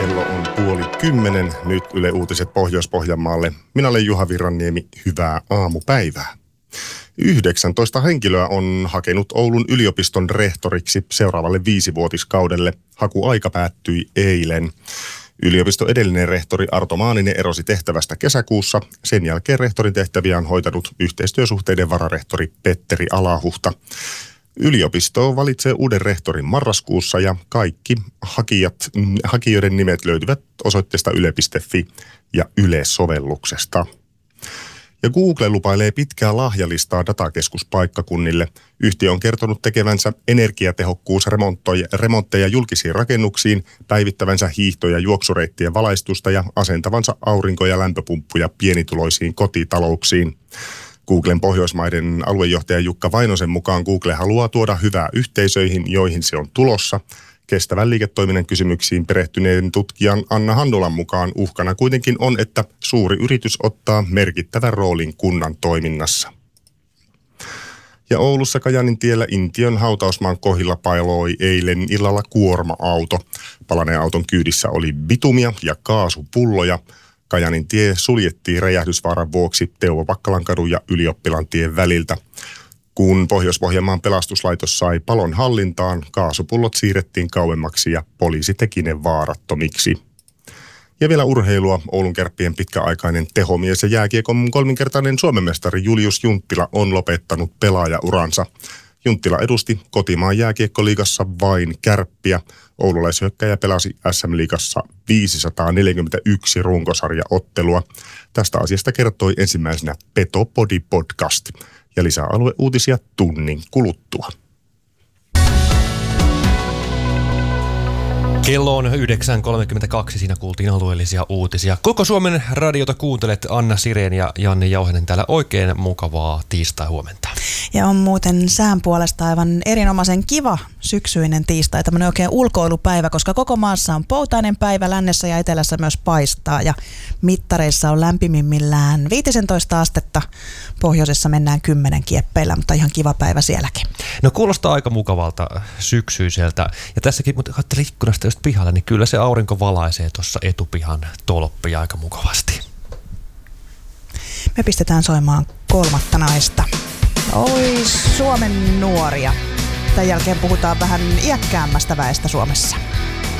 Kello on 9:30. Nyt Yle Uutiset Pohjois-Pohjanmaalle. Minä olen Juha Virranniemi. Hyvää aamupäivää. 19 henkilöä on hakenut Oulun yliopiston rehtoriksi seuraavalle 5-vuotiskaudelle. Hakuaika päättyi eilen. Yliopiston edellinen rehtori Arto Maaninen erosi tehtävästä kesäkuussa. Sen jälkeen rehtorin tehtäviä on hoitanut yhteistyösuhteiden vararehtori Petteri Alahuhta. Yliopisto valitsee uuden rehtorin marraskuussa ja kaikki hakijoiden nimet löytyvät osoitteesta yle.fi ja Yle-sovelluksesta. Ja Google lupailee pitkää lahjalistaa datakeskuspaikkakunnille. Yhtiö on kertonut tekevänsä energiatehokkuusremontteja julkisiin rakennuksiin, päivittävänsä hiihto- ja juoksureittien valaistusta ja asentavansa aurinko- ja lämpöpumppuja pienituloisiin kotitalouksiin. Googlen Pohjoismaiden aluejohtaja Jukka Vainosen mukaan Google haluaa tuoda hyvää yhteisöihin, joihin se on tulossa. Kestävän liiketoiminnan kysymyksiin perehtyneen tutkijan Anna Hannulan mukaan uhkana kuitenkin on, että suuri yritys ottaa merkittävän roolin kunnan toiminnassa. Ja Oulussa Kajaanin tiellä Intiön hautausmaan kohdilla pailoi eilen illalla kuorma-auto. Palaneen auton kyydissä oli bitumia ja kaasupulloja. Kajaanin tie suljettiin räjähdysvaaran vuoksi Teuvo Pakkalankadun ja Ylioppilantien väliltä. Kun Pohjois-Pohjanmaan pelastuslaitos sai palon hallintaan, kaasupullot siirrettiin kauemmaksi ja poliisi teki ne vaarattomiksi. Ja vielä urheilua. Oulun Kärppien pitkäaikainen tehomies ja jääkiekon kolminkertainen Suomenmestari Julius Junttila on lopettanut pelaajauransa. Junttila edusti kotimaan jääkiekkoliigassa vain Kärppiä. Oululaishyökkäjä pelasi SM-liigassa 541 runkosarjaottelua. Tästä asiasta kertoi ensimmäisenä Petopodi podcast. Ja lisää alueuutisia tunnin kuluttua. Kello on 9.32, siinä kuultiin alueellisia uutisia. Koko Suomen radiota kuuntelet, Anna Sirén ja Janne Jauhinen täällä. Oikein mukavaa tiistai-huomenta. Ja on muuten sään puolesta aivan erinomaisen kiva syksyinen tiistai, tämmöinen oikein ulkoilupäivä, koska koko maassa on poutainen päivä, lännessä ja etelässä myös paistaa ja mittareissa on lämpimimmillään 15 astetta. Pohjoisessa mennään 10 kieppeillä, mutta ihan kiva päivä sielläkin. No kuulostaa aika mukavalta syksyiseltä. Ja tässäkin, mutta katselin ikkunasta just pihalle, niin kyllä se aurinko valaisee tuossa etupihan tolppia aika mukavasti. Me pistetään soimaan 3. naista. Oi Suomen nuoria. Tämän jälkeen puhutaan vähän iäkkäämmästä väestä Suomessa.